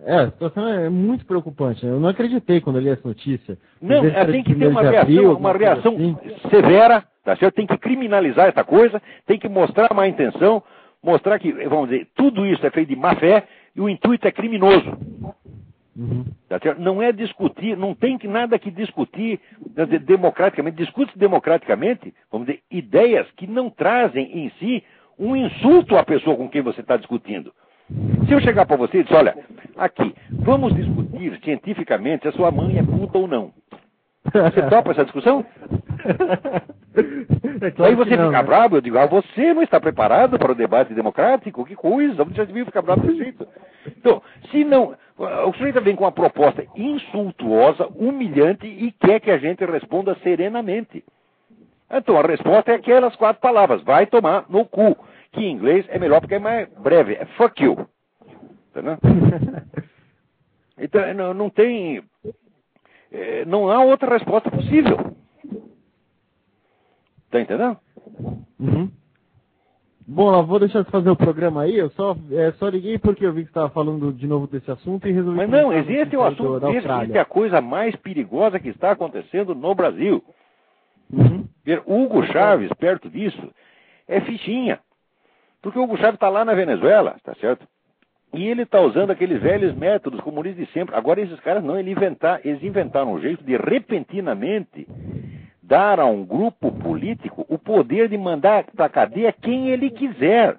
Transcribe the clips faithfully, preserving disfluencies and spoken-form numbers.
É, a situação é muito preocupante. Eu não acreditei quando eu li essa notícia. Não, tem que ter uma reação, uma reação assim. severa, tá certo? Tem que criminalizar essa coisa, tem que mostrar má intenção, mostrar que, vamos dizer, tudo isso é feito de má fé e o intuito é criminoso. Uhum. Tá certo? Não é discutir, não tem que nada que discutir democraticamente. Discute democraticamente, vamos dizer, ideias que não trazem em si um insulto à pessoa com quem você está discutindo. Se eu chegar para você e dizer, olha, aqui, vamos discutir cientificamente se a sua mãe é puta ou não. Você topa essa discussão? É claro. Aí você não, fica né? bravo, eu digo, ah, você não está preparado para o debate democrático? Que coisa, você já devia ficar bravo desse jeito. Então, se não, o sujeito vem com uma proposta insultuosa, humilhante e quer que a gente responda serenamente. Então, a resposta é aquelas quatro palavras, vai tomar no cu. Que em inglês é melhor porque é mais breve, é fuck you. Entendeu? Então, não, não tem... É, não há outra resposta possível. Tá entendendo? Uhum. Bom, eu vou deixar de fazer o programa aí, eu só, é, só liguei porque eu vi que você estava falando de novo desse assunto e resolvi... Mas não, existe o assunto desse, que é a coisa mais perigosa que está acontecendo no Brasil. Uhum. Ver Hugo Chávez perto disso é fichinha. Porque o Hugo Chávez está lá na Venezuela, tá certo? E ele está usando aqueles velhos métodos comunistas de sempre. Agora esses caras não, eles, inventar, eles inventaram um jeito de repentinamente dar a um grupo político o poder de mandar para a cadeia quem ele quiser.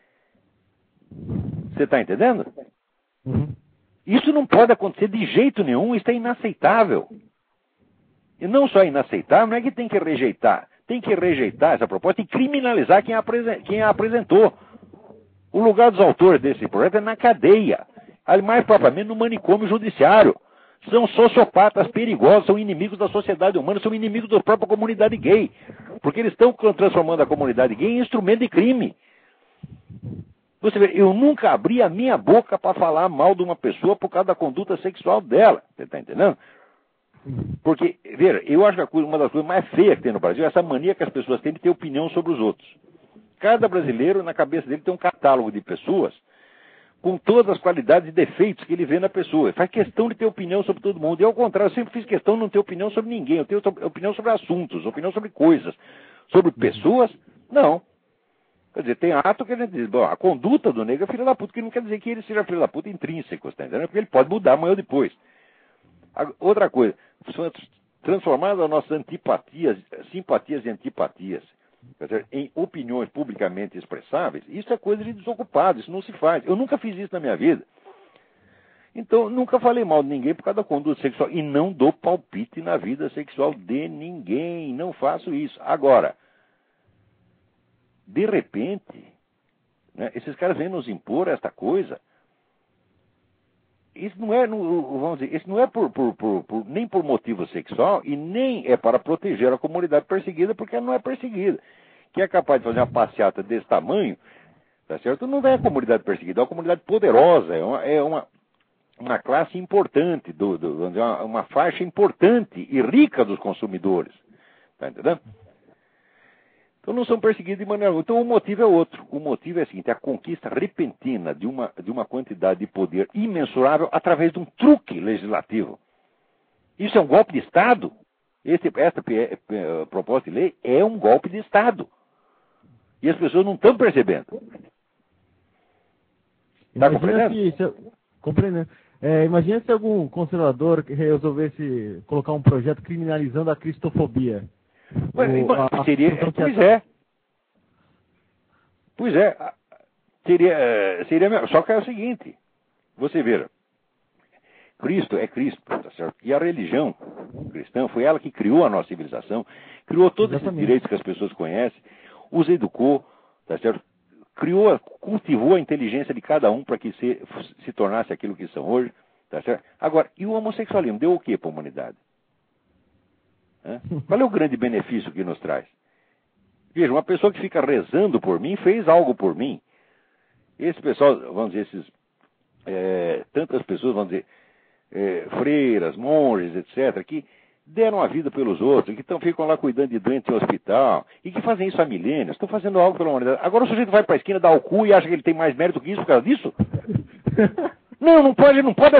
Você está entendendo? Uhum. Isso não pode acontecer de jeito nenhum, isso é inaceitável. E não só inaceitável, não é que tem que rejeitar. Tem que rejeitar essa proposta e criminalizar quem a, quem a apresentou. O lugar dos autores desse projeto é na cadeia. Ali mais propriamente no manicômio judiciário. São sociopatas perigosos, são inimigos da sociedade humana, são inimigos da própria comunidade gay. Porque eles estão transformando a comunidade gay em instrumento de crime. Você vê, eu nunca abri a minha boca para falar mal de uma pessoa por causa da conduta sexual dela. Você está entendendo? Porque, veja, eu acho que a coisa, uma das coisas mais feias que tem no Brasil é essa mania que as pessoas têm de ter opinião sobre os outros. Cada brasileiro, na cabeça dele, tem um catálogo de pessoas com todas as qualidades e defeitos que ele vê na pessoa. Ele faz questão de ter opinião sobre todo mundo. E ao contrário, eu sempre fiz questão de não ter opinião sobre ninguém. Eu tenho opinião sobre assuntos, opinião sobre coisas. Sobre pessoas, não. Quer dizer, tem ato que a gente diz, bom, a conduta do negro é filho da puta, que não quer dizer que ele seja filho da puta intrínseco, tá entendendo? Porque ele pode mudar amanhã ou depois. Outra coisa, transformar as nossas antipatias, simpatias e antipatias, quer dizer, em opiniões publicamente expressáveis, isso é coisa de desocupado, isso não se faz. Eu nunca fiz isso na minha vida. Então, nunca falei mal de ninguém por causa da conduta sexual. E não dou palpite na vida sexual de ninguém. Não faço isso. Agora, de repente, né, esses caras vêm nos impor esta coisa. Isso não é, vamos dizer, isso não é por, por, por, por, nem por motivo sexual e nem é para proteger a comunidade perseguida, porque ela não é perseguida. Quem é capaz de fazer uma passeata desse tamanho, tá certo? Não é a comunidade perseguida, é uma comunidade poderosa, é uma, é uma, uma classe importante, do, do, vamos dizer, uma, uma faixa importante e rica dos consumidores. Tá entendendo? Então não são perseguidos de maneira alguma. Então o motivo é outro. O motivo é o seguinte, é a conquista repentina de uma, de uma quantidade de poder imensurável através de um truque legislativo. Isso é um golpe de Estado. Esse, essa uh, proposta de lei é um golpe de Estado. E as pessoas não estão percebendo. Está compreendendo? Se, se, compreendendo. É, imagina se algum conservador resolvesse colocar um projeto criminalizando a cristofobia. Mas, o, a, seria, a pois é. Pois é. Seria, seria, só que é o seguinte. Você vê, Cristo é Cristo, tá certo? E a religião cristã foi ela que criou a nossa civilização, criou todos Exatamente. esses direitos que as pessoas conhecem, os educou, tá certo? Criou, cultivou a inteligência de cada um para que se, se tornasse aquilo que são hoje, tá certo? Agora, e o homossexualismo deu o que para a humanidade? Qual é o grande benefício que nos traz? Veja, uma pessoa que fica rezando por mim fez algo por mim. Esse pessoal, vamos dizer, esses, é, tantas pessoas, vamos dizer, é, freiras, monges, etcétera, que deram a vida pelos outros, que tão, ficam lá cuidando de doentes em hospital, e que fazem isso há milênios, estão fazendo algo pela humanidade. Agora o sujeito vai para a esquina, dá o cu e acha que ele tem mais mérito que isso por causa disso? Não, não pode, não pode